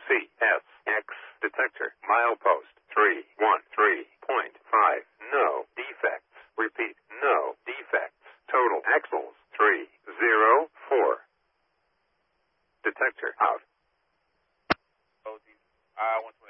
CSX detector. Milepost 313.5. No defects. Repeat, no defects. Total axles 304. Detector out. I want to